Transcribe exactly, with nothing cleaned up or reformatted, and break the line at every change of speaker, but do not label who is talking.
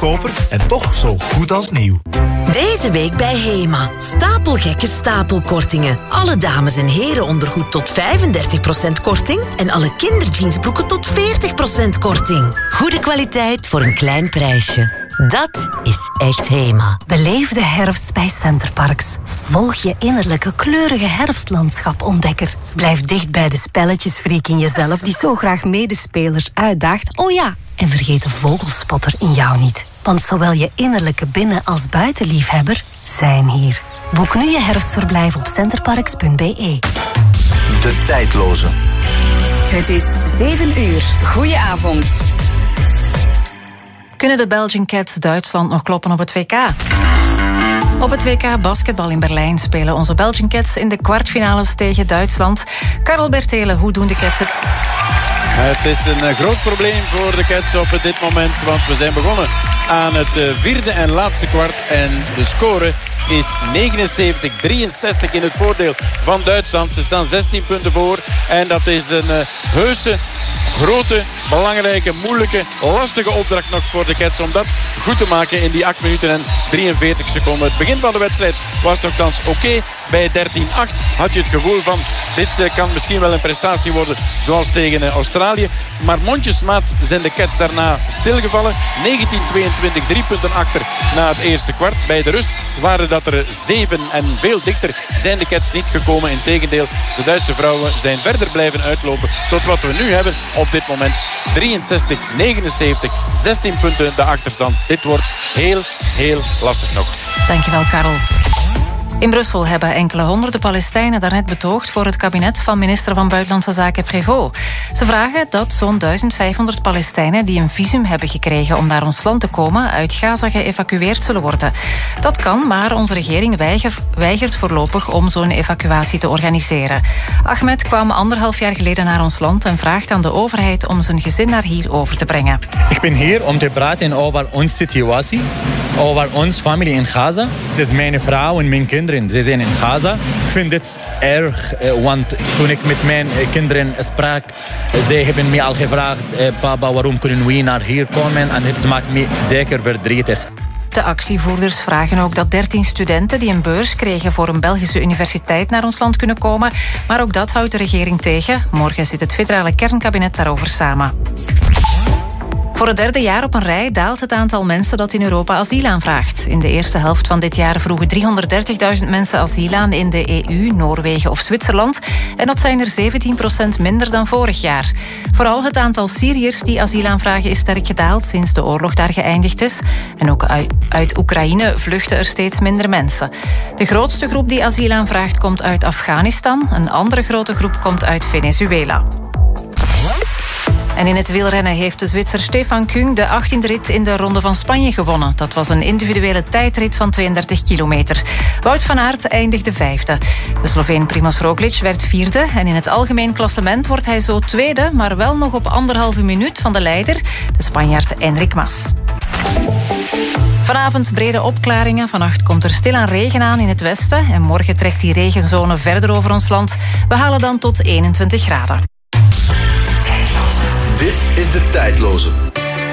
goedkoper en toch zo goed als nieuw.
Deze week bij Hema. Stapelgekke stapelkortingen. Alle dames- en herenondergoed tot vijfendertig procent korting en alle kinderjeansbroeken tot veertig procent korting. Goede kwaliteit voor een klein prijsje. Dat is echt Hema.
Beleef de herfst bij Centerparks. Volg je innerlijke kleurige herfstlandschap-ontdekker. Blijf dicht bij de spelletjesfreak in jezelf die zo graag medespelers uitdaagt. Oh ja, en vergeet de vogelspotter in jou niet. Want zowel je innerlijke binnen- als buitenliefhebber zijn hier. Boek nu je herfstverblijf op centerparks punt b e.
De tijdloze.
Het is zeven uur. Goedenavond.
Kunnen de Belgian Cats Duitsland nog kloppen op het W K? Op het W K basketbal in Berlijn spelen onze Belgian Cats in de kwartfinales tegen Duitsland. Karel Bertelen, hoe doen de Cats het?
Het is een groot probleem voor de Cats op dit moment, want we zijn begonnen aan het vierde en laatste kwart en de score is negenenzeventig drieënzestig in het voordeel van Duitsland. Ze staan zestien punten voor en dat is een uh, heuse, grote, belangrijke, moeilijke, lastige opdracht nog voor de Cats om dat goed te maken in die acht minuten en drieënveertig seconden. Het begin van de wedstrijd was nogthans oké. Okay. Bij dertien acht had je het gevoel van dit uh, kan misschien wel een prestatie worden zoals tegen uh, Australië. Maar mondjesmaat zijn de Cats daarna stilgevallen. negentien tweeëntwintig, drie punten achter na het eerste kwart. Bij de rust waren dat er zeven en veel dichter zijn de Cats niet gekomen. Integendeel, de Duitse vrouwen zijn verder blijven uitlopen tot wat we nu hebben op dit moment. drieënzestig negenenzeventig, zestien punten de achterstand. Dit wordt heel, heel lastig nog.
Dankjewel, Karel. In Brussel hebben enkele honderden Palestijnen daarnet betoogd voor het kabinet van minister van Buitenlandse Zaken Prévost. Ze vragen dat zo'n duizend vijfhonderd Palestijnen die een visum hebben gekregen om naar ons land te komen uit Gaza geëvacueerd zullen worden. Dat kan, maar onze regering weiger, weigert voorlopig om zo'n evacuatie te organiseren. Ahmed kwam anderhalf jaar geleden naar ons land en vraagt aan de overheid om zijn gezin naar hier over te brengen.
Ik ben hier om te praten over onze situatie, over onze familie in Gaza. Het is mijn vrouw en mijn kinderen. Ze zijn in Gaza. Ik vind dit erg, want toen ik met mijn kinderen sprak, zij hebben mij al gevraagd, papa, waarom kunnen we naar hier komen? En het maakt me zeker verdrietig.
De actievoerders vragen ook dat dertien studenten die een beurs kregen voor een Belgische universiteit naar ons land kunnen komen. Maar ook dat houdt de regering tegen. Morgen zit het federale kernkabinet daarover samen. Voor het derde jaar op een rij daalt het aantal mensen dat in Europa asiel aanvraagt. In de eerste helft van dit jaar vroegen driehonderddertigduizend mensen asiel aan in de E U, Noorwegen of Zwitserland. En dat zijn er zeventien procent minder dan vorig jaar. Vooral het aantal Syriërs die asiel aanvragen is sterk gedaald sinds de oorlog daar geëindigd is. En ook uit, uit Oekraïne vluchten er steeds minder mensen. De grootste groep die asiel aanvraagt komt uit Afghanistan. Een andere grote groep komt uit Venezuela. En in het wielrennen heeft de Zwitser Stefan Küng de achttiende rit in de Ronde van Spanje gewonnen. Dat was een individuele tijdrit van tweeëndertig kilometer. Wout van Aert eindigde vijfde. De Sloveen Primož Roglič werd vierde. En in het algemeen klassement wordt hij zo tweede, maar wel nog op anderhalve minuut van de leider, de Spanjaard Enric Mas. Vanavond brede opklaringen. Vannacht komt er stilaan regen aan in het westen. En morgen trekt die regenzone verder over ons land. We halen dan tot eenentwintig graden.
Dit is de tijdloze.